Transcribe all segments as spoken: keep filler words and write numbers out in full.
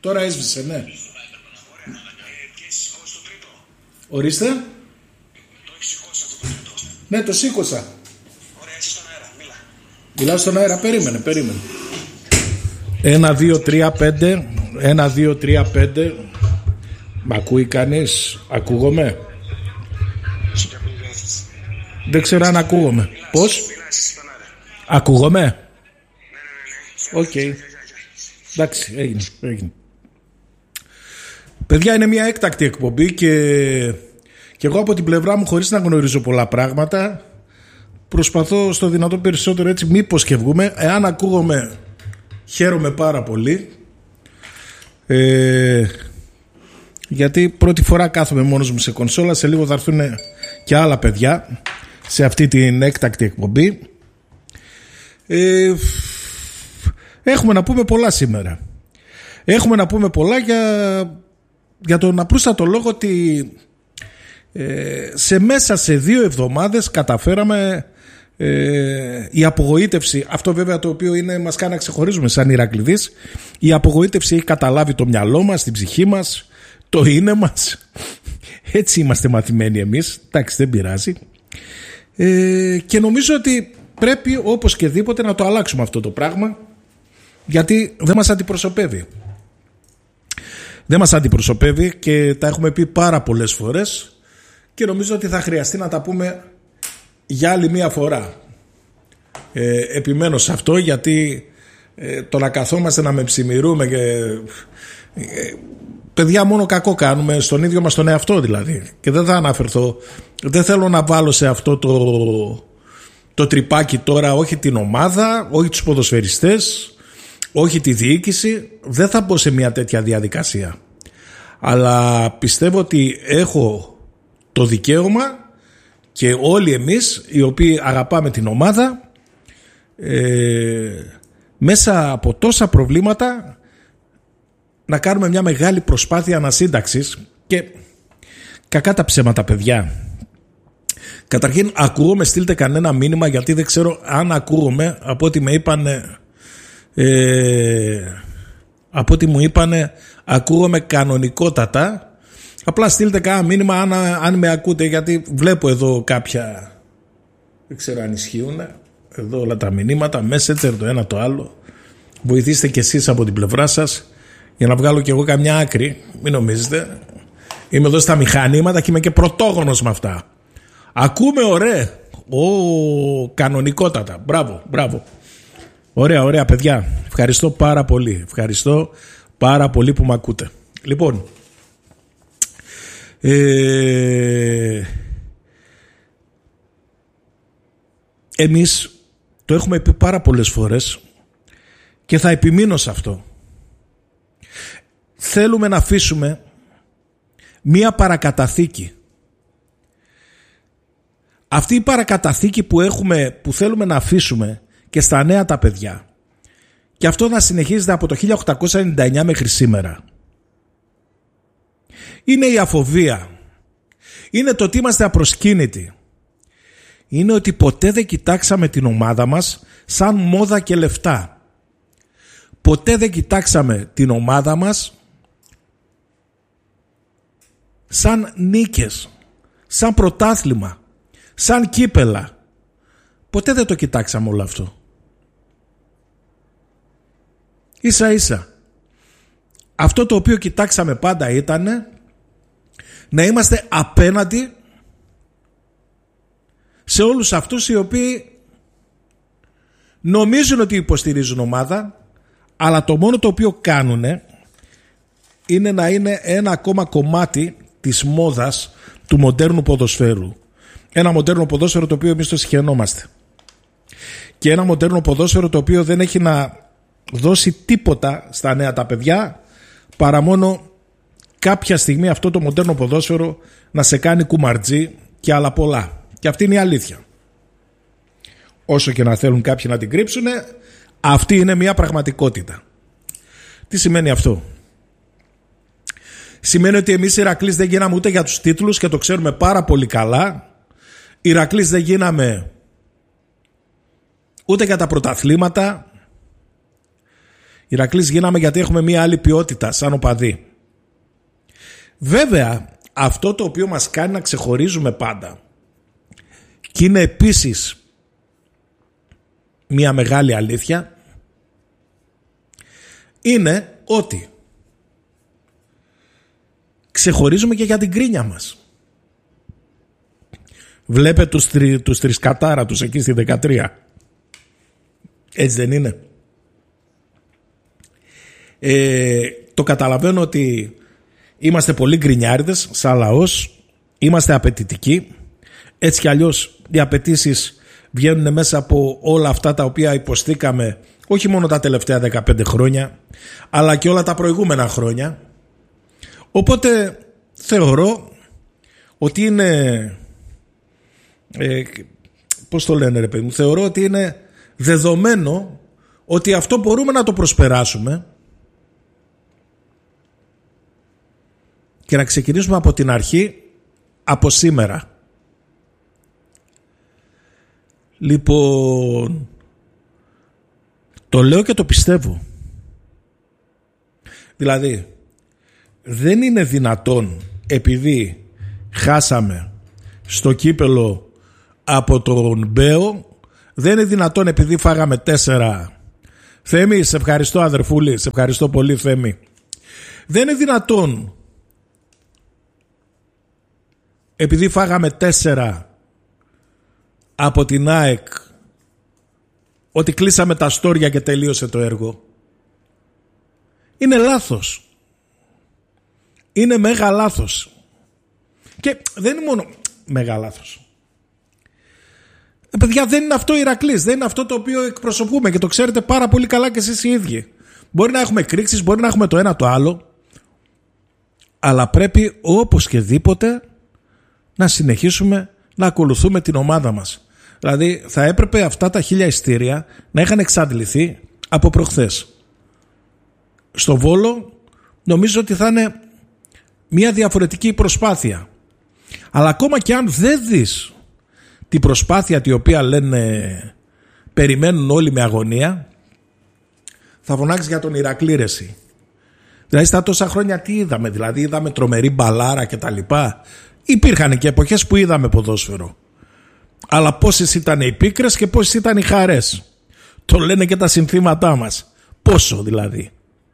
Τώρα έσβησε, ναι. Ορίστε. Ναι, το σήκωσα. Ωραία, είσαι στον αέρα, μίλα. Μιλάω στον αέρα, περίμενε, περίμενε. Ένα, δύο, τρία, πέντε. Ένα, δύο, τρία, πέντε. Μ' ακούει κανείς? Ακούγομαι? Δεν ξέρω αν ακούγομαι. Πώς? Ακούγομαι? Οκ. Εντάξει, έγινε, έγινε. Παιδιά, είναι μια έκτακτη εκπομπή και, και εγώ από την πλευρά μου, χωρίς να γνωρίζω πολλά πράγματα, προσπαθώ στο δυνατό περισσότερο έτσι, μήπως και βγούμε. Εάν ακούγομαι, χαίρομαι πάρα πολύ, ε, γιατί πρώτη φορά κάθομαι μόνος μου σε κονσόλα. Σε λίγο θα έρθουν και άλλα παιδιά σε αυτή την έκτακτη εκπομπή. ε, Έχουμε να πούμε πολλά σήμερα. Έχουμε να πούμε πολλά για, για τον απλούστατο λόγο ότι ε, σε μέσα σε δύο εβδομάδες καταφέραμε ε, η απογοήτευση, αυτό βέβαια το οποίο είναι, μας κάνει να ξεχωρίζουμε σαν Ηρακληδείς, η απογοήτευση έχει καταλάβει το μυαλό μας, την ψυχή μας, το είναι μας. Έτσι είμαστε μαθημένοι εμείς, εντάξει, δεν πειράζει. ε, Και νομίζω ότι πρέπει όπως και δίποτε να το αλλάξουμε αυτό το πράγμα, γιατί δεν μας αντιπροσωπεύει. Δεν μας αντιπροσωπεύει και τα έχουμε πει πάρα πολλές φορές και νομίζω ότι θα χρειαστεί να τα πούμε για άλλη μία φορά. ε, Επιμένω σε αυτό, γιατί ε, το να καθόμαστε να με ψημιρούμε και, ε, παιδιά, μόνο κακό κάνουμε στον ίδιο μας τον εαυτό δηλαδή. Και δεν θα αναφερθώ, δεν θέλω να βάλω σε αυτό το, το τρυπάκι τώρα όχι την ομάδα, όχι τους ποδοσφαιριστές, όχι τη διοίκηση. Δεν θα μπω σε μια τέτοια διαδικασία, αλλά πιστεύω ότι έχω το δικαίωμα και όλοι εμείς οι οποίοι αγαπάμε την ομάδα, ε, μέσα από τόσα προβλήματα να κάνουμε μια μεγάλη προσπάθεια ανασύνταξης. Και κακά τα ψέματα, παιδιά, καταρχήν ακούγομαι, στείλτε κανένα μήνυμα, γιατί δεν ξέρω αν ακούγομαι. Από ό,τι με είπανε, Ε, από ό,τι μου είπανε, ακούγομαι κανονικότατα. Απλά στείλτε κάνα μήνυμα αν, αν με ακούτε, γιατί βλέπω εδώ κάποια, δεν ξέρω αν ισχύουν εδώ όλα τα μηνύματα, Messenger, το ένα το άλλο. Βοηθήστε κι εσείς από την πλευρά σας για να βγάλω κι εγώ καμιά άκρη. Μην νομίζετε, είμαι εδώ στα μηχανήματα και είμαι και πρωτόγονος με αυτά. Ακούμε, ωραία. Ω, κανονικότατα. Μπράβο, μπράβο. Ωραία, ωραία, παιδιά. Ευχαριστώ πάρα πολύ. Ευχαριστώ πάρα πολύ που με ακούτε. Λοιπόν, ε, εμείς το έχουμε πει πάρα πολλές φορές και θα επιμείνω σε αυτό. Θέλουμε να αφήσουμε μία παρακαταθήκη. Αυτή η παρακαταθήκη που έχουμε, που θέλουμε να αφήσουμε και στα νέα τα παιδιά, και αυτό να συνεχίζεται από το χίλια οκτακόσια ενενήντα εννιά μέχρι σήμερα, είναι η αφοβία, είναι το ότι είμαστε απροσκύνητοι, είναι ότι ποτέ δεν κοιτάξαμε την ομάδα μας σαν μόδα και λεφτά, ποτέ δεν κοιτάξαμε την ομάδα μας σαν νίκες, σαν πρωτάθλημα, σαν κύπελα. Ποτέ δεν το κοιτάξαμε όλο αυτό. Ίσα ίσα αυτό το οποίο κοιτάξαμε πάντα ήταν να είμαστε απέναντι σε όλους αυτούς οι οποίοι νομίζουν ότι υποστηρίζουν ομάδα, αλλά το μόνο το οποίο κάνουν είναι να είναι ένα ακόμα κομμάτι της μόδας του μοντέρνου ποδοσφαίρου. Ένα μοντέρνο ποδόσφαιρο το οποίο εμείς το συχαινόμαστε. Και ένα μοντέρνο ποδόσφαιρο το οποίο δεν έχει να δώσει τίποτα στα νέα τα παιδιά, παρά μόνο κάποια στιγμή αυτό το μοντέρνο ποδόσφαιρο να σε κάνει κουμαρτζή και άλλα πολλά. Και αυτή είναι η αλήθεια. Όσο και να θέλουν κάποιοι να την κρύψουν, αυτή είναι μια πραγματικότητα. Τι σημαίνει αυτό? Σημαίνει ότι εμείς οι Ηρακλείς δεν γίναμε ούτε για τους τίτλους, και το ξέρουμε πάρα πολύ καλά. Οι Ηρακλείς δεν γίναμε ούτε για τα πρωταθλήματα. Ηρακλής γίναμε γιατί έχουμε μια άλλη ποιότητα σαν οπαδοί. Βέβαια, αυτό το οποίο μας κάνει να ξεχωρίζουμε πάντα και είναι επίσης μια μεγάλη αλήθεια, είναι ότι ξεχωρίζουμε και για την κρίνια μας. Βλέπε τους, τρι, τους τρισκατάρα τους εκεί στη δεκατρία. Έτσι δεν είναι? Ε, το καταλαβαίνω ότι είμαστε πολύ γκρινιάριδες σαν λαός, είμαστε απαιτητικοί. Έτσι κι αλλιώς οι απαιτήσεις βγαίνουν μέσα από όλα αυτά τα οποία υποστήκαμε, όχι μόνο τα τελευταία δεκαπέντε χρόνια, αλλά και όλα τα προηγούμενα χρόνια. Οπότε θεωρώ ότι είναι, ε, πώς το λένε ρε παιδί μου, θεωρώ ότι είναι δεδομένο ότι αυτό μπορούμε να το προσπεράσουμε και να ξεκινήσουμε από την αρχή, από σήμερα. Λοιπόν, το λέω και το πιστεύω. Δηλαδή, δεν είναι δυνατόν επειδή χάσαμε στο κύπελο από τον Μπέο, δεν είναι δυνατόν επειδή φάγαμε τέσσερα. Θέμη, σε ευχαριστώ αδερφούλη, σε ευχαριστώ πολύ Θέμη. Δεν είναι δυνατόν επειδή φάγαμε τέσσερα από την ΑΕΚ ότι κλείσαμε τα στόρια και τελείωσε το έργο. Είναι λάθος. Είναι μέγα λάθος. Και δεν είναι μόνο μέγα λάθος. Ε, παιδιά, δεν είναι αυτό Ηρακλής. Δεν είναι αυτό το οποίο εκπροσωπούμε και το ξέρετε πάρα πολύ καλά και εσείς οι ίδιοι. Μπορεί να έχουμε κρίξεις, μπορεί να έχουμε το ένα το άλλο, αλλά πρέπει όπως και δίποτε να συνεχίσουμε να ακολουθούμε την ομάδα μας. Δηλαδή θα έπρεπε αυτά τα χίλια ειστήρια να είχαν εξαντληθεί από προχθές. Στο Βόλο νομίζω ότι θα είναι μια διαφορετική προσπάθεια. Αλλά ακόμα και αν δεν δεις την προσπάθεια την οποία λένε περιμένουν όλοι με αγωνία, θα φωνάξεις για τον Ηρακλή ρε εσύ. Δηλαδή στα τόσα χρόνια τι είδαμε? Δηλαδή είδαμε τρομερή μπαλάρα και τα λοιπά. Υπήρχαν και εποχές που είδαμε ποδόσφαιρο. Αλλά πόσες ήταν οι πίκρες και πόσες ήταν οι χαρές. Το λένε και τα συνθήματά μας. Πόσο δηλαδή.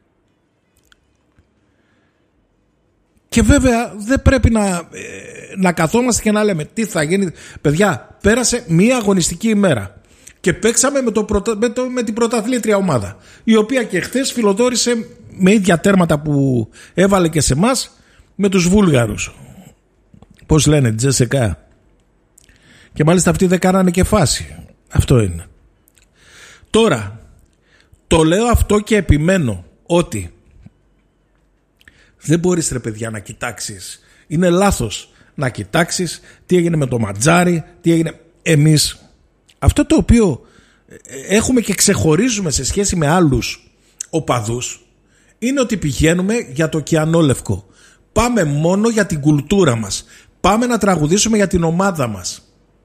Και βέβαια δεν πρέπει να, ε, να καθόμαστε και να λέμε τι θα γίνει. Παιδιά, πέρασε μία αγωνιστική ημέρα και παίξαμε με, το πρωτα, με, το, με την πρωταθλήτρια ομάδα, η οποία και χθες φιλοδόρησε με ίδια τέρματα που έβαλε και σε εμάς με τους Βούλγαρους. Πώς λένε, Τζέσεκα. Και μάλιστα αυτοί δεν κάνανε και φάση. Αυτό είναι. Τώρα, το λέω αυτό και επιμένω ότι δεν μπορείς ρε παιδιά να κοιτάξεις. Είναι λάθος να κοιτάξεις τι έγινε με το Ματζάρι, τι έγινε. Εμείς αυτό το οποίο έχουμε και ξεχωρίζουμε σε σχέση με άλλους οπαδούς είναι ότι πηγαίνουμε για το κιανόλευκο. Πάμε μόνο για την κουλτούρα μας. Πάμε να τραγουδήσουμε για την ομάδα μας.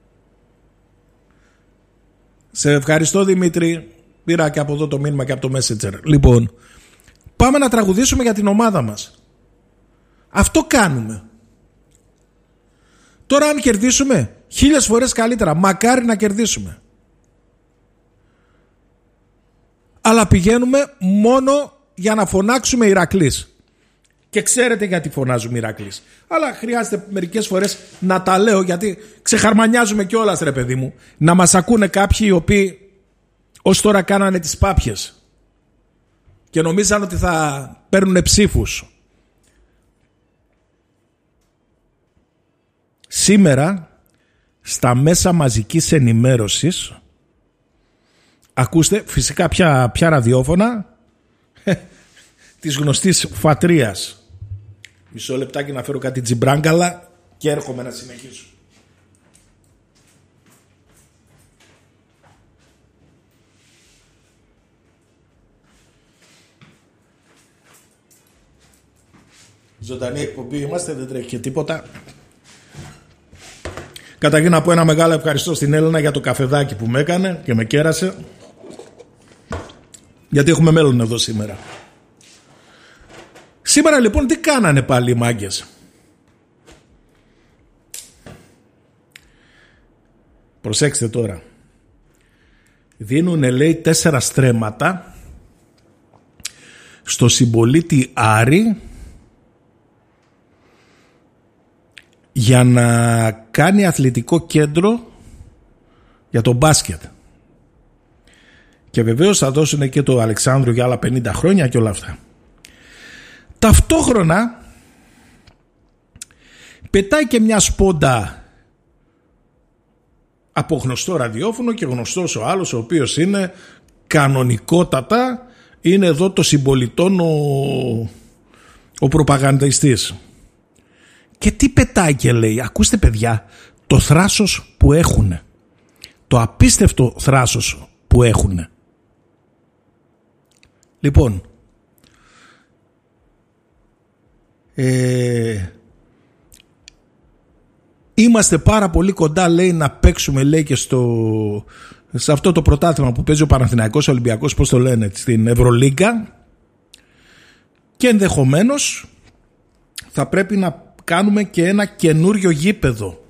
Σε ευχαριστώ Δημήτρη. Πήρα και από εδώ το μήνυμα και από το Messenger. Λοιπόν, πάμε να τραγουδήσουμε για την ομάδα μας. Αυτό κάνουμε. Τώρα αν κερδίσουμε, χίλιες φορές καλύτερα. Μακάρι να κερδίσουμε. Αλλά πηγαίνουμε μόνο για να φωνάξουμε Ηρακλής. Και ξέρετε γιατί φωνάζουμε Ηρακλής. Αλλά χρειάζεται μερικές φορές να τα λέω, γιατί ξεχαρμανιάζουμε κιόλας ρε παιδί μου. Να μας ακούνε κάποιοι οι οποίοι ως τώρα κάνανε τις πάπιες και νομίζαν ότι θα παίρνουν ψήφους. Σήμερα στα μέσα μαζικής ενημέρωσης ακούστε φυσικά πια, πια ραδιόφωνα της γνωστής φατρίας. Μισό λεπτάκι να φέρω κάτι τζιμπράγκαλα και έρχομαι να συνεχίσω. Ζωντανή εκπομπή είμαστε, δεν τρέχει και τίποτα. Καταρχήν να πω ένα μεγάλο ευχαριστώ στην Έλληνα για το καφεδάκι που με έκανε και με κέρασε. γιατί έχουμε μέλλον εδώ σήμερα. Σήμερα λοιπόν τι κάνανε πάλι οι μάγκες? Προσέξτε τώρα. Δίνουνε, λέει, τέσσερα στρέμματα στο συμπολίτη Άρη για να κάνει αθλητικό κέντρο για το μπάσκετ. Και βεβαίως θα δώσουν και το Αλεξάνδρου για άλλα πενήντα χρόνια και όλα αυτά. Ταυτόχρονα πετάει και μια σπόντα από γνωστό ραδιόφωνο και γνωστός ο άλλος, ο οποίος είναι κανονικότατα, είναι εδώ το συμπολιτών ο, ο προπαγανδιστής. Και τι πετάει και λέει? Ακούστε παιδιά, το θράσος που έχουνε, το απίστευτο θράσος που έχουνε. Λοιπόν, ε, είμαστε πάρα πολύ κοντά, λέει, να παίξουμε, λέει, και στο, σε αυτό το πρωτάθλημα που παίζει ο Παναθηναϊκός, ο Ολυμπιακός, πώς το λένε, στην Ευρωλίγκα, και ενδεχομένως θα πρέπει να κάνουμε και ένα καινούριο γήπεδο.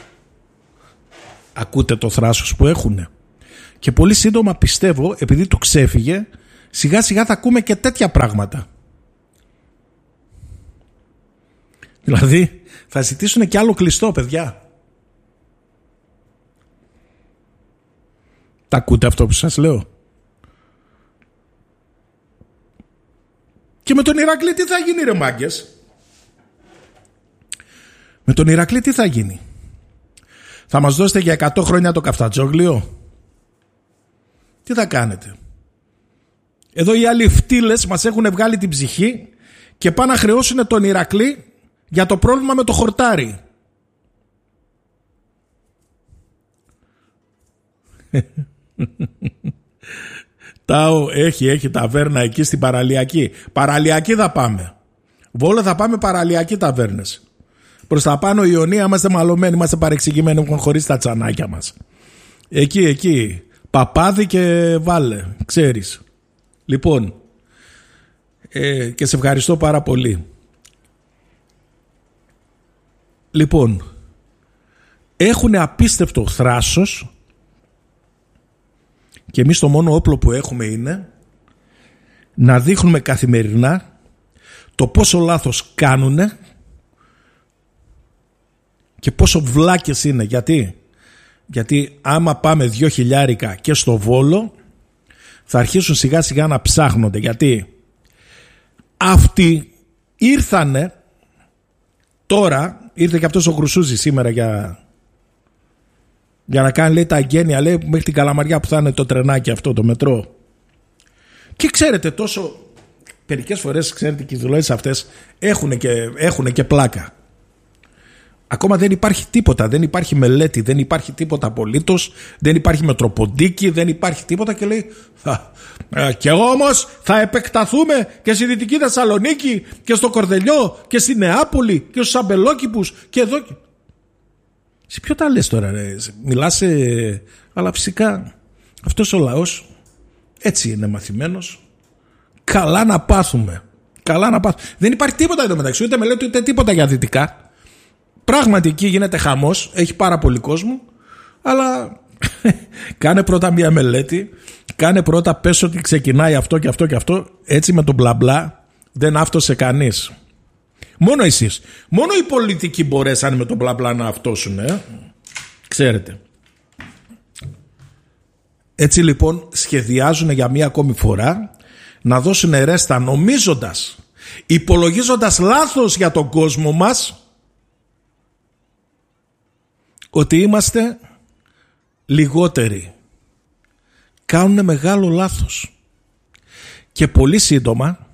Ακούτε το θράσος που έχουνε? Και πολύ σύντομα, πιστεύω, επειδή του ξέφυγε, σιγά σιγά θα ακούμε και τέτοια πράγματα. Δηλαδή θα ζητήσουν και άλλο κλειστό, παιδιά. Τα ακούτε αυτό που σας λέω? Και με τον Ηρακλή τι θα γίνει, ρε μάγκες? Με τον Ηρακλή τι θα γίνει? Θα μας δώσετε για εκατό χρόνια το Καφτατζόγλιο? Τι θα κάνετε? Εδώ οι άλλοι φτύλες μας έχουν βγάλει την ψυχή και πάνε να χρεώσουν τον Ηρακλή για το πρόβλημα με το χορτάρι. Τάο, έχει, έχει ταβέρνα εκεί στην Παραλιακή. Παραλιακή θα πάμε. Βόλο θα πάμε, Παραλιακή ταβέρνες. Προς τα πάνω Ιωνία είμαστε μαλωμένοι, είμαστε παρεξηγημένοι, έχουμε χωρίσει τα τσανάκια μας. Εκεί, εκεί. Παπάδι και βάλε, ξέρεις. Λοιπόν, ε, και σε ευχαριστώ πάρα πολύ. Λοιπόν, έχουν απίστευτο θράσος και εμείς το μόνο όπλο που έχουμε είναι να δείχνουμε καθημερινά το πόσο λάθος κάνουνε και πόσο βλάκες είναι. Γιατί? Γιατί άμα πάμε δυο χιλιάρικα και στο Βόλο θα αρχίσουν σιγά σιγά να ψάχνονται. Γιατί αυτοί ήρθανε τώρα, ήρθε και αυτός ο Χρυσούζης σήμερα για, για να κάνει, λέει, τα εγγένεια, λέει, μέχρι την Καλαμαριά που θα είναι το τρενάκι αυτό, το μετρό. Και ξέρετε, τόσο μερικές φορές, ξέρετε, και οι δουλειές αυτές έχουν και, έχουν και πλάκα. Ακόμα δεν υπάρχει τίποτα, δεν υπάρχει μελέτη, δεν υπάρχει τίποτα απολύτως, δεν υπάρχει μετροποντίκι, δεν υπάρχει τίποτα και λέει ε, και εγώ όμως θα επεκταθούμε και στη Δυτική Θεσσαλονίκη και στο Κορδελιό και στη Νεάπολη και στους Αμπελόκηπους και εδώ. Σε ποιο τα λες τώρα, ρε? Μιλάς σε... Αλλά φυσικά αυτός ο λαός έτσι είναι μαθημένος. Καλά να πάθουμε. Καλά να πάθουμε. Δεν υπάρχει τίποτα εδώ μεταξύ, ούτε μελέτη ούτε τίποτα για δυτικά. Πράγματι εκεί γίνεται χαμός, έχει πάρα πολύ κόσμο, αλλά κάνε πρώτα μια μελέτη, κάνε πρώτα, πες ότι ξεκινάει αυτό και αυτό και αυτό, έτσι με τον μπλα μπλα δεν αυτόσε κανείς. Μόνο εσείς, μόνο οι πολιτικοί μπορέσαν με τον μπλα μπλα να αυτόσουν, ε? Ξέρετε. Έτσι λοιπόν σχεδιάζουν για μία ακόμη φορά να δώσουν ρέστα, νομίζοντας, υπολογίζοντας λάθος για τον κόσμο μας, ότι είμαστε λιγότεροι. Κάνουν μεγάλο λάθος. Και πολύ σύντομα,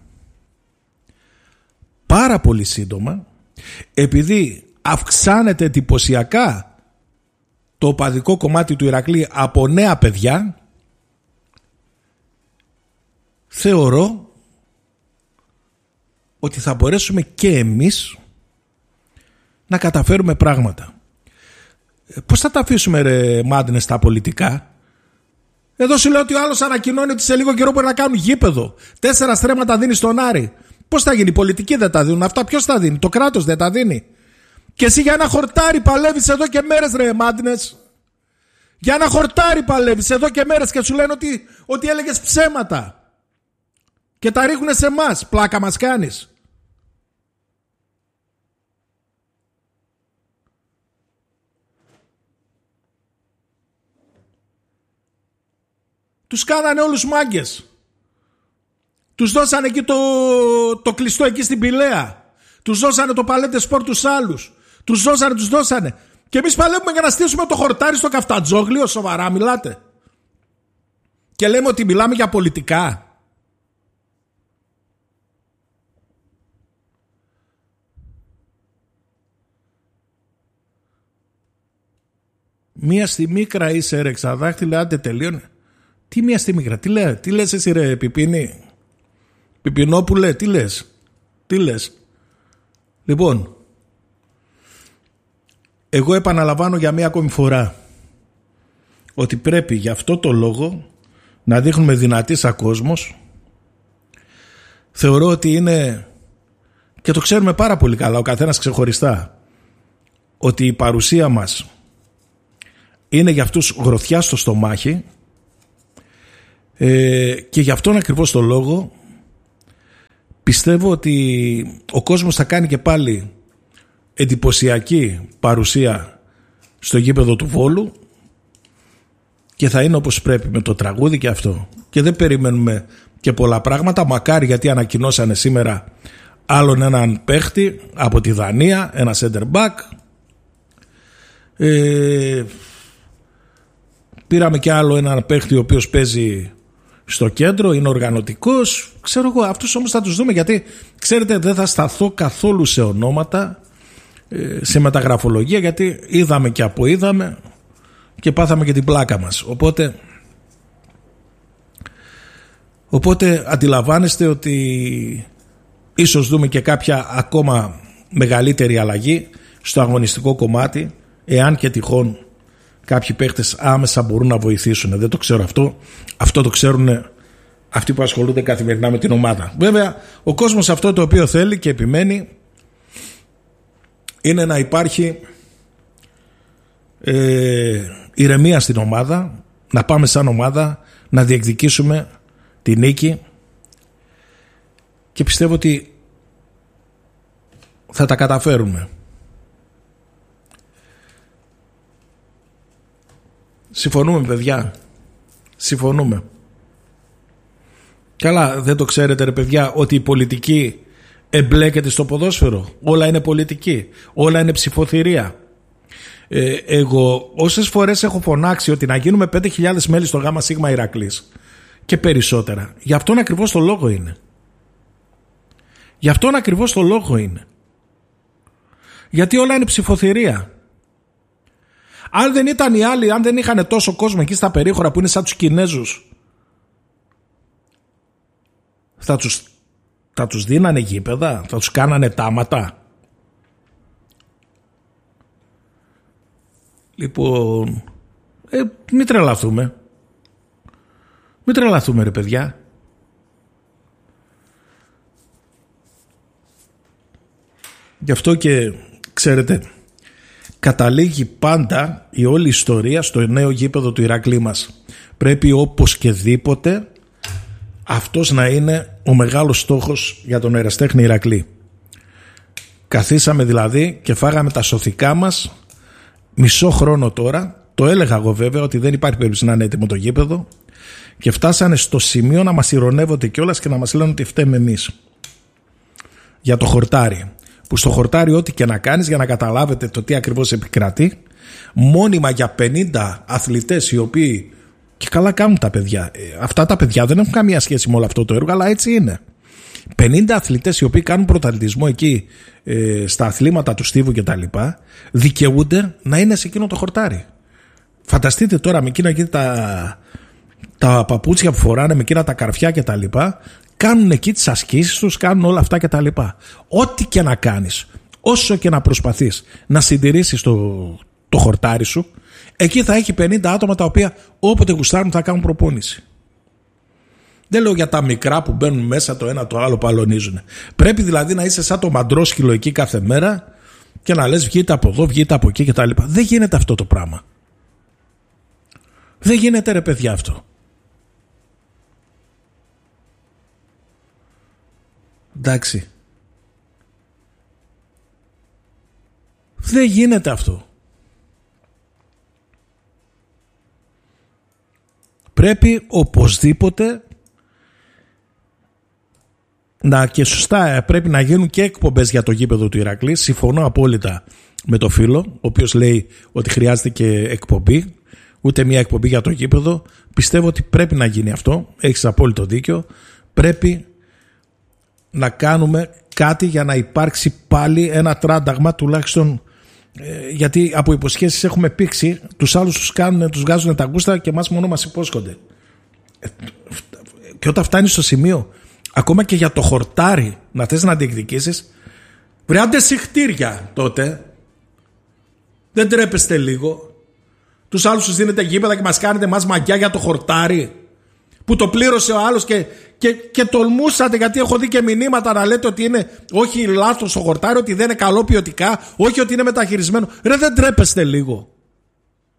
πάρα πολύ σύντομα, επειδή αυξάνεται εντυπωσιακά το οπαδικό κομμάτι του Ηρακλή από νέα παιδιά, θεωρώ ότι θα μπορέσουμε και εμείς να καταφέρουμε πράγματα. Πώς θα τα αφήσουμε, ρε μάντινες, στα πολιτικά? Εδώ σου λέω ότι ο άλλος ανακοινώνει ότι σε λίγο καιρό μπορεί να κάνουν γήπεδο. Τέσσερα στρέμματα δίνει στον Άρη. Πώς θα γίνει, οι πολιτικοί δεν τα δίνουν αυτά, ποιος τα δίνει, το κράτος δεν τα δίνει. Και εσύ για ένα χορτάρι παλεύεις εδώ και μέρες, ρε μάντινες. Για ένα χορτάρι παλεύεις εδώ και μέρες και σου λένε ότι, ότι έλεγες ψέματα. Και τα ρίχουνε σε εμάς, πλάκα μας κάνεις. Τους κάνανε όλους μάγκες. Τους δώσανε εκεί το, το κλειστό εκεί στην Πηλαία. Τους δώσανε το παλέτε σπορ τους άλλους. Τους δώσανε, τους δώσανε. Και εμείς παλεύουμε για να στήσουμε το χορτάρι στο Καφτατζόγλιο. Σοβαρά μιλάτε? Και λέμε ότι μιλάμε για πολιτικά. Μία στιγμή κραείσαι ρε ξαδάχτυλα, άντε τελείωνε. Τι μία στιγμή, τι, λέ, τι λες εσύ ρε Πιπίνη, Πιπινόπουλε, τι λες, τι λες. Λοιπόν, εγώ επαναλαμβάνω για μία ακόμη φορά ότι πρέπει για αυτό το λόγο να δείχνουμε δυνατή σαν κόσμος. Θεωρώ ότι είναι, και το ξέρουμε πάρα πολύ καλά ο καθένας ξεχωριστά, ότι η παρουσία μας είναι για αυτούς γροθιά στο στομάχι. Ε, και γι' αυτόν ακριβώς το λόγο πιστεύω ότι ο κόσμος θα κάνει και πάλι εντυπωσιακή παρουσία στο γήπεδο του Βόλου και θα είναι όπως πρέπει με το τραγούδι και αυτό. Και δεν περιμένουμε και πολλά πράγματα. Μακάρι, γιατί ανακοινώσανε σήμερα άλλον έναν παίχτη από τη Δανία, ένα center back. Ε, πήραμε και άλλο έναν παίχτη ο οποίος παίζει στο κέντρο, είναι οργανωτικός. Ξέρω εγώ, αυτούς όμως θα τους δούμε, γιατί ξέρετε δεν θα σταθώ καθόλου σε ονόματα, σε μεταγραφολογία, γιατί είδαμε και από είδαμε και πάθαμε και την πλάκα μας. Οπότε οπότε αντιλαμβάνεστε ότι ίσως δούμε και κάποια ακόμα μεγαλύτερη αλλαγή στο αγωνιστικό κομμάτι, εάν και τυχόν κάποιοι παίχτες άμεσα μπορούν να βοηθήσουν. Δεν το ξέρω αυτό. Αυτό το ξέρουν αυτοί που ασχολούνται καθημερινά με την ομάδα. Βέβαια, ο κόσμος αυτό το οποίο θέλει και επιμένει είναι να υπάρχει ε, ηρεμία στην ομάδα, να πάμε σαν ομάδα να διεκδικήσουμε τη νίκη, και πιστεύω ότι θα τα καταφέρουμε. Συμφωνούμε, παιδιά? Συμφωνούμε. Καλά, δεν το ξέρετε ρε παιδιά ότι η πολιτική εμπλέκεται στο ποδόσφαιρο? Όλα είναι πολιτική, όλα είναι ψηφοθυρία. ε, Εγώ όσες φορές έχω φωνάξει ότι να γίνουμε πέντε χιλιάδες μέλη στο Γάμα Σίγμα Ηρακλής και περισσότερα, γι' αυτόν ακριβώς το λόγο είναι. Γι' αυτόν ακριβώς το λόγο είναι. Γιατί όλα είναι ψηφοθυρία. Αν δεν ήταν οι άλλοι, αν δεν είχαν τόσο κόσμο εκεί στα περίχωρα που είναι σαν τους Κινέζους, θα τους, θα τους δίνανε γήπεδα, θα τους κάνανε τάματα? Λοιπόν, ε, μην τρελαθούμε. Μην τρελαθούμε ρε παιδιά. Γι' αυτό και ξέρετε, καταλήγει πάντα η όλη ιστορία στο νέο γήπεδο του Ηρακλή μας. Πρέπει όπως και δίποτε αυτός να είναι ο μεγάλος στόχος για τον Εραστέχνη Ηρακλή. Καθίσαμε δηλαδή και φάγαμε τα σωθικά μας μισό χρόνο τώρα. Το έλεγα εγώ βέβαια ότι δεν υπάρχει περίπτωση να είναι έτοιμο το γήπεδο, και φτάσανε στο σημείο να μας ηρωνεύονται κιόλας και να μας λένε ότι φταίμε εμείς για το χορτάρι. Που στο χορτάρι ό,τι και να κάνεις, για να καταλάβετε το τι ακριβώς επικρατεί, μόνιμα για πενήντα αθλητές οι οποίοι και καλά κάνουν τα παιδιά. Αυτά τα παιδιά δεν έχουν καμία σχέση με όλο αυτό το έργο, αλλά έτσι είναι. πενήντα αθλητές οι οποίοι κάνουν πρωταθλητισμό εκεί ε, στα αθλήματα του Στίβου και τα λοιπά, δικαιούνται να είναι σε εκείνο το χορτάρι. Φανταστείτε τώρα με εκείνα εκεί τα, τα παπούτσια που φοράνε, με εκείνα τα καρφιά και τα λοιπά, κάνουν εκεί τις ασκήσεις τους, κάνουν όλα αυτά και τα λοιπά. Ό,τι και να κάνεις, όσο και να προσπαθείς να συντηρήσεις το, το χορτάρι σου, εκεί θα έχει πενήντα άτομα τα οποία όποτε γουστάρουν θα κάνουν προπόνηση. Δεν λέω για τα μικρά που μπαίνουν μέσα το ένα το άλλο παλωνίζουν. Πρέπει δηλαδή να είσαι σαν το μαντρόσκυλο εκεί κάθε μέρα και να λες βγείτε από εδώ, βγείτε από εκεί κτλ. Δεν γίνεται αυτό το πράγμα. Δεν γίνεται ρε παιδιά αυτό. Εντάξει. Δεν γίνεται αυτό. Πρέπει οπωσδήποτε να και σωστά πρέπει να γίνουν και εκπομπές για το γήπεδο του Ηρακλή. Συμφωνώ απόλυτα με το φίλο, ο οποίος λέει ότι χρειάζεται και εκπομπή. Ούτε μια εκπομπή για το γήπεδο. Πιστεύω ότι πρέπει να γίνει αυτό. Έχεις απόλυτο δίκιο. Πρέπει να κάνουμε κάτι για να υπάρξει πάλι ένα τράνταγμα, τουλάχιστον ε, γιατί από υποσχέσεις έχουμε πήξει. Τους άλλους τους, κάνουν, τους βγάζουν τα γκούστα και εμάς μόνο μας υπόσχονται. Ε, και όταν φτάνει στο σημείο ακόμα και για το χορτάρι να θες να διεκδικήσεις, βρεάντε συχτήρια τότε. Δεν τρέπεστε λίγο? Τους άλλους τους δίνετε γήπεδα και μας κάνετε μας μαγιά για το χορτάρι που το πλήρωσε ο άλλος και, και, και τολμούσατε, γιατί έχω δει και μηνύματα να λέτε ότι είναι όχι λάθος το χορτάρι, ότι δεν είναι καλό ποιοτικά, όχι ότι είναι μεταχειρισμένο. Ρε, δεν τρέπεστε λίγο?